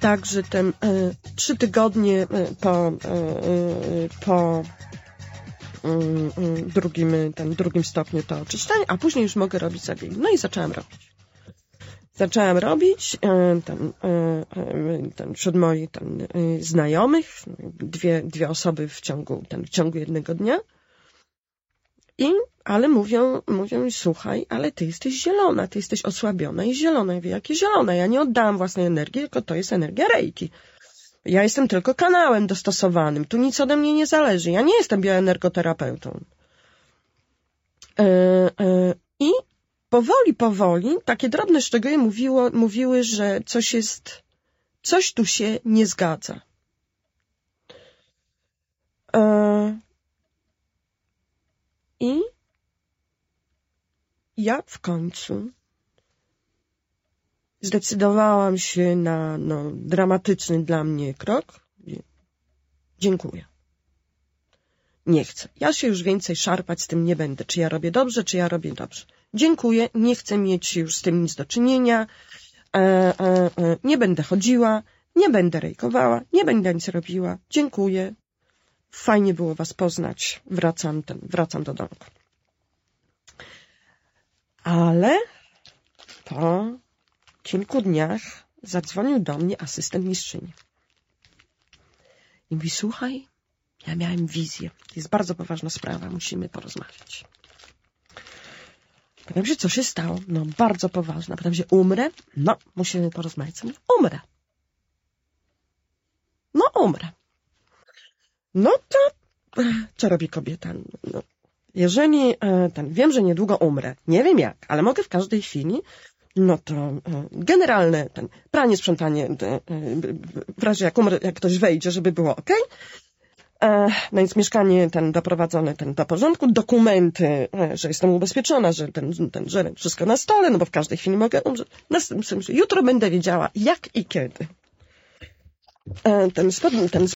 tak, że 3 tygodnie po drugim stopniu to oczyszczenie, a później już mogę robić zabiegi. No i zaczęłam robić wśród moich znajomych, dwie osoby w ciągu jednego dnia. Ale mówią, słuchaj, ale ty jesteś zielona, ty jesteś osłabiona i zielona. Ja mówię, jakie zielone? Ja nie oddałam własnej energii, tylko to jest energia Reiki. Ja jestem tylko kanałem dostosowanym. Tu nic ode mnie nie zależy. Ja nie jestem bioenergoterapeutą. I powoli, takie drobne szczegóły mówiły, że coś tu się nie zgadza. I ja w końcu zdecydowałam się na dramatyczny dla mnie krok. Dziękuję. Nie chcę. Ja się już więcej szarpać z tym nie będę. Czy ja robię dobrze, czy ja robię dobrze. Dziękuję. Nie chcę mieć już z tym nic do czynienia. Nie będę chodziła. Nie będę rejkowała. Nie będę nic robiła. Dziękuję. Fajnie było was poznać. Wracam do domku. Ale po kilku dniach zadzwonił do mnie asystent mistrzyni. I mówi, słuchaj, ja miałem wizję. To jest bardzo poważna sprawa. Musimy porozmawiać. Pytam się, co się stało? No, bardzo poważna. Pytam się, umrę? No, musimy porozmawiać. Umrę. No, umrę. No to, co robi kobieta? No, jeżeli wiem, że niedługo umrę, nie wiem jak, ale mogę w każdej chwili, no to generalne pranie, sprzątanie, w razie jak umrę, jak ktoś wejdzie, żeby było okej. No więc mieszkanie doprowadzone do porządku, dokumenty, że jestem ubezpieczona, że że wszystko na stole, no bo w każdej chwili mogę umrzeć. Jutro będę wiedziała jak i kiedy. Ten